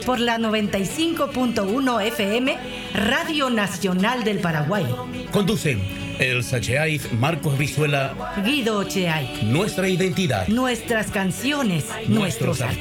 por la 95.1 FM, Radio Nacional del Paraguay. Conducen Elsa Cheaiz, Marcos Brizuela, Guido Cheaiz. Nuestra identidad, nuestras canciones, nuestros artistas.